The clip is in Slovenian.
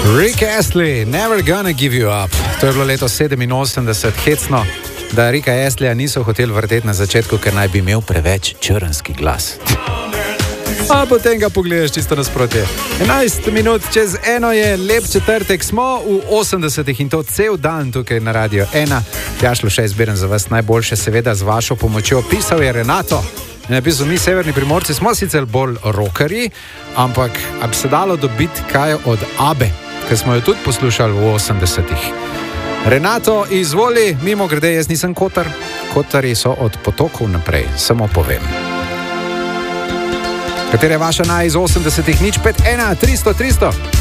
Rick Astley, Never Gonna Give You Up. To je bilo leto 87, hecno, da Ricka Astleya niso hoteli vrteti na začetku, ker naj bi imel preveč črnski glas. A potem ga pogledaš čisto nasprotje. 11 minut čez eno je lep četrtek, smo v 80-ih in to cel dan tukaj na Radio 1. Tjašlo še izberen za vas najboljše, seveda z vašo pomočjo. Pisal je Renato. Napisal, mi severni Primorci smo sicer bolj rockerji, ampak bi se dalo dobiti kaj od Abbe, ker smo jo tudi poslušali v 80-ih. Renato, izvoli, mimo grede, jaz nisem kotar. Kotarji so od potokov naprej, samo povem. Katera je vaša naj iz 80-ih? 051 300 300.